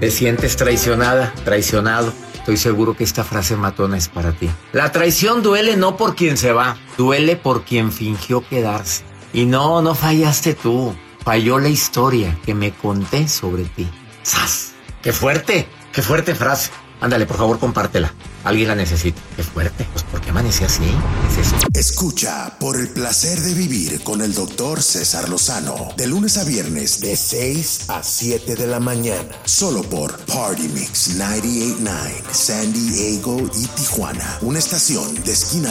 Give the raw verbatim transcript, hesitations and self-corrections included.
Te sientes traicionada, traicionado. Estoy seguro que esta frase matona es para ti. La traición duele no por quien se va, duele por quien fingió quedarse. Y no, no fallaste tú. Falló la historia que me conté sobre ti. ¡Sas! ¡Qué fuerte! ¡Qué fuerte frase! Ándale, por favor, compártela. Alguien la necesita. ¡Qué fuerte! Pues, ¿por qué amanecí así? ¿Qué es eso? Escucha Por el Placer de Vivir con el doctor César Lozano. De lunes a viernes, de seis a siete de la mañana. Solo por Party Mix noventa y ocho punto nueve, San Diego y Tijuana. Una estación de Esquina